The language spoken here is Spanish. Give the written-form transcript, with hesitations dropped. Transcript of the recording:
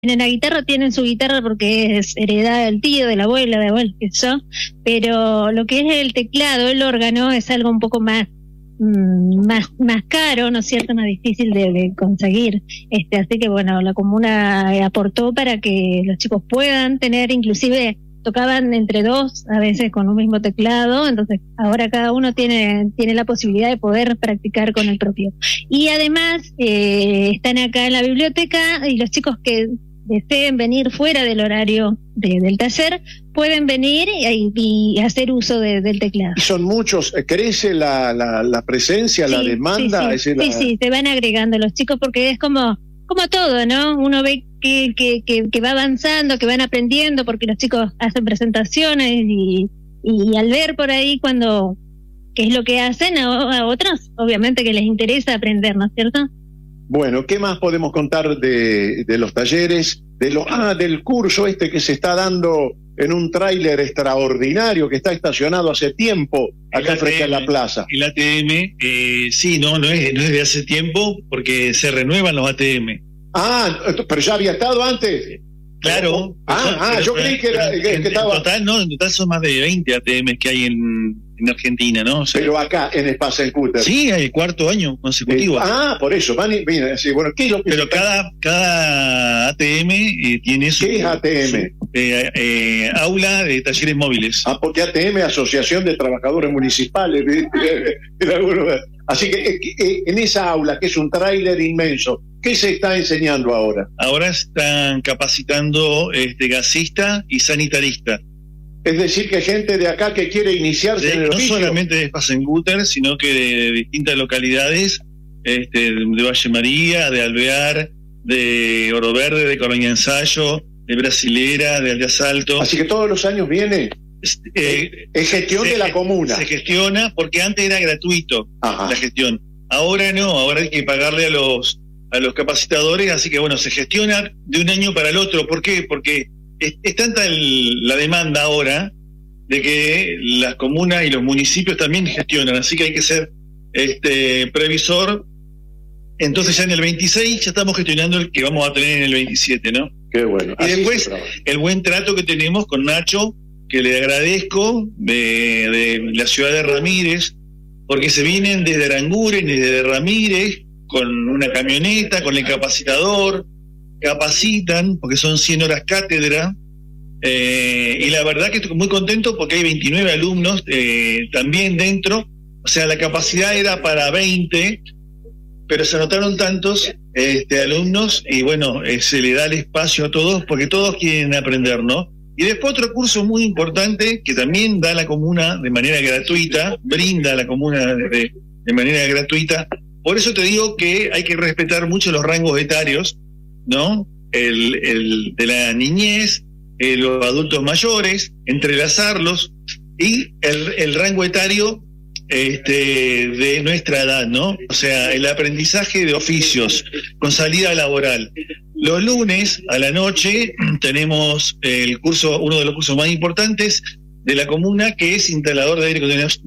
tienen la guitarra, tienen su guitarra porque es heredada del tío, de la abuela, qué sé yo, pero lo que es el teclado, el órgano, es algo un poco más caro, ¿no es cierto?, más difícil de conseguir. Así que bueno, la comuna aportó para que los chicos puedan tener, inclusive tocaban entre dos, a veces con un mismo teclado, entonces ahora cada uno tiene la posibilidad de poder practicar con el propio. Y además están acá en la biblioteca, y los chicos que deseen venir fuera del horario del taller pueden venir y hacer uso del teclado. ¿Y son muchos? ¿Crece la presencia, sí, la demanda? Sí, se van agregando los chicos porque es como todo, ¿no? Uno ve que va avanzando, que van aprendiendo, porque los chicos hacen presentaciones y al ver por ahí qué es lo que hacen, a otros obviamente que les interesa aprender, ¿no es cierto? Bueno, ¿qué más podemos contar de los talleres? Del curso que se está dando en un tráiler extraordinario que está estacionado hace tiempo acá frente a la plaza. El ATM, sí, no es de hace tiempo porque se renuevan los ATM. Pero ya había estado antes. Claro. Yo creí que estaba... En total son más de 20 ATM que hay en Argentina, ¿no? O sea, pero acá en Spasencúter. Sí, hay el cuarto año consecutivo. Por eso. Mira, sí, bueno, ¿qué es lo que... Pero cada ATM tiene su... ¿Qué es ATM? Aula de talleres móviles. Porque ATM, Asociación de Trabajadores Municipales. Así que en esa aula, que es un tráiler inmenso, ¿qué se está enseñando ahora? Ahora están capacitando gasista y sanitarista. Es decir, que gente de acá que quiere iniciarse en el oficio. No solamente de Spasencúter, sino que de distintas localidades, de Valle María, de Alvear, de Oro Verde, de Colonia Ensayo, de Brasilera, de Aldea Salto. Así que todos los años viene. Es gestión de la comuna. Se gestiona porque antes era gratuito. La gestión. Ahora no, ahora hay que pagarle a los capacitadores, así que bueno, se gestiona de un año para el otro. ¿Por qué? Porque es tanta la demanda ahora de que las comunas y los municipios también gestionan, así que hay que ser previsor. Entonces ya en el 26 ya estamos gestionando el que vamos a tener en el 27, ¿no? Qué bueno. Y después el buen trato que tenemos con Nacho, que le agradezco, de la ciudad de Ramírez, porque se vienen desde Aranguren y desde Ramírez con una camioneta, con el capacitador, capacitan, porque son 100 horas cátedra, y la verdad que estoy muy contento porque hay 29 alumnos también dentro, o sea, la capacidad era para 20, pero se anotaron tantos alumnos, y bueno, se le da el espacio a todos, porque todos quieren aprender, ¿no? Y después otro curso muy importante, que también da la comuna de manera gratuita, brinda a la comuna de manera gratuita. Por eso te digo que hay que respetar mucho los rangos etarios, ¿no? El de la niñez, los adultos mayores, entrelazarlos, y el rango etario de nuestra edad, ¿no? O sea, el aprendizaje de oficios con salida laboral. Los lunes a la noche tenemos uno de los cursos más importantes de la comuna, que es instalador de aire acondicionado